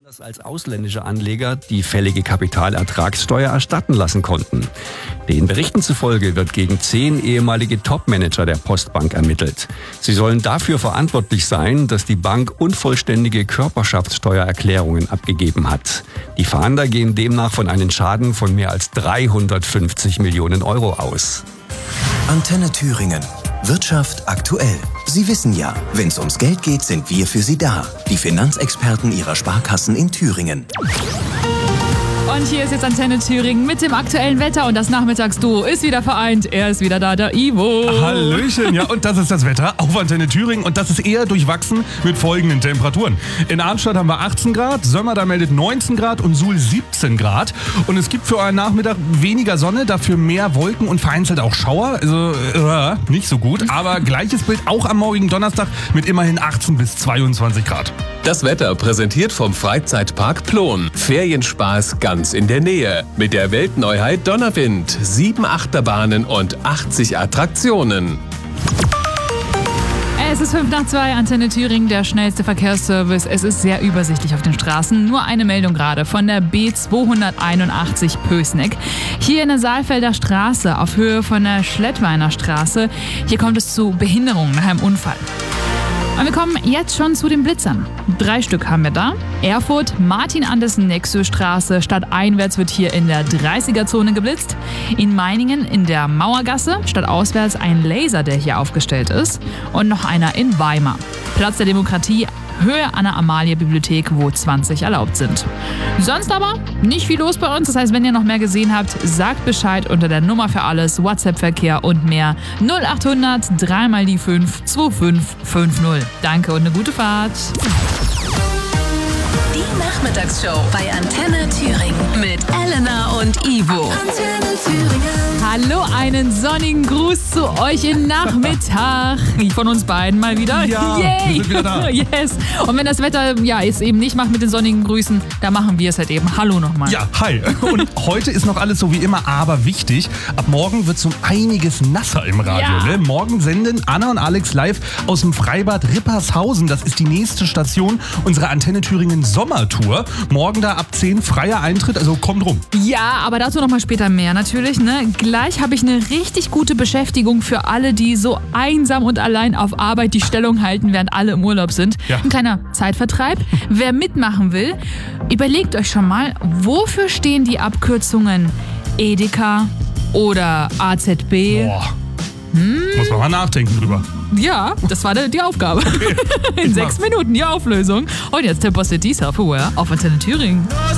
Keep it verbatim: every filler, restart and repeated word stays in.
Anders als ausländische Anleger die fällige Kapitalertragssteuer erstatten lassen konnten. Den Berichten zufolge wird gegen zehn ehemalige Topmanager der Postbank ermittelt. Sie sollen dafür verantwortlich sein, dass die Bank unvollständige Körperschaftssteuererklärungen abgegeben hat. Die Fahnder gehen demnach von einem Schaden von mehr als dreihundertfünfzig Millionen Euro aus. Antenne Thüringen. Wirtschaft aktuell. Sie wissen ja, wenn es ums Geld geht, sind wir für Sie da. Die Finanzexperten Ihrer Sparkassen in Thüringen. Und hier ist jetzt Antenne Thüringen mit dem aktuellen Wetter und das Nachmittagsduo ist wieder vereint. Er ist wieder da, der Ivo. Hallöchen, ja, und das ist das Wetter auf Antenne Thüringen und das ist eher durchwachsen mit folgenden Temperaturen. In Arnstadt haben wir achtzehn Grad, Sömmer da meldet neunzehn Grad und Suhl siebzehn Grad. Und es gibt für euren Nachmittag weniger Sonne, dafür mehr Wolken und vereinzelt auch Schauer. Also äh, nicht so gut, aber gleiches Bild auch am morgigen Donnerstag mit immerhin achtzehn bis zweiundzwanzig Grad. Das Wetter präsentiert vom Freizeitpark Plon. Ferienspaß ganz in der Nähe. Mit der Weltneuheit Donnerwind. Sieben Achterbahnen und achtzig Attraktionen. Es ist fünf nach zwei, Antenne Thüringen, der schnellste Verkehrsservice. Es ist sehr übersichtlich auf den Straßen. Nur eine Meldung gerade von der B zweihunderteinundachtzig Pößneck. Hier in der Saalfelder Straße auf Höhe von der Schlettweiner Straße. Hier kommt es zu Behinderungen nach einem Unfall. Und wir kommen jetzt schon zu den Blitzern. Drei Stück haben wir da. Erfurt, Martin-Andersen-Nexö-Straße. Stadteinwärts wird hier in der dreißiger-Zone geblitzt. In Meiningen in der Mauergasse. Stadtauswärts ein Laser, der hier aufgestellt ist. Und noch einer in Weimar. Platz der Demokratie, Höhe an der Amalie-Bibliothek, wo zwanzig erlaubt sind. Sonst aber nicht viel los bei uns. Das heißt, wenn ihr noch mehr gesehen habt, sagt Bescheid unter der Nummer für alles, WhatsApp-Verkehr und mehr null achthundert drei mal die fünf zwei fünf fünf null. Danke und eine gute Fahrt. Die Nachmittagsshow bei Antenne Thüringen mit Elena und Ivo. Antenne Thüringen. Hallo, einen sonnigen Gruß zu euch im Nachmittag. Von uns beiden mal wieder. Ja, Yay. wir sind wieder da. Yes. Und wenn das Wetter ja es eben nicht macht mit den sonnigen Grüßen, dann machen wir es halt eben. Hallo nochmal. Ja, hi. Und heute ist noch alles so wie immer, aber wichtig. Ab morgen wird es um einiges nasser im Radio. Ja. Ne? Morgen senden Anna und Alex live aus dem Freibad Rippershausen. Das ist die nächste Station unserer Antenne Thüringen Sommertour. Morgen da ab zehn freier Eintritt, also kommt rum. Ja, aber dazu nochmal später mehr natürlich. Ne? Gleich habe ich eine richtig gute Beschäftigung für alle, die so einsam und allein auf Arbeit die Stellung halten, während alle im Urlaub sind. Ja. Ein kleiner Zeitvertreib. Wer mitmachen will, überlegt euch schon mal, wofür stehen die Abkürzungen Edeka oder A Z B? Boah. Hm? Muss man mal nachdenken drüber. Ja, das war die Aufgabe. Okay. In sechs Minuten die Auflösung. Und jetzt Tempo City Self-Aware auf Antenne Thüringen.